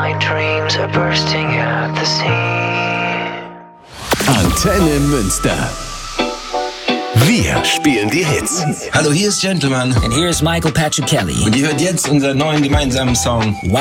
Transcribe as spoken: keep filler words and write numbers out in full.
My dreams are bursting at the seams. Antenne Münster. Wir spielen die Hits. Hallo, hier ist Gentleman. And here's Michael Patrick Kelly. Und ihr hört jetzt unseren neuen gemeinsamen Song Why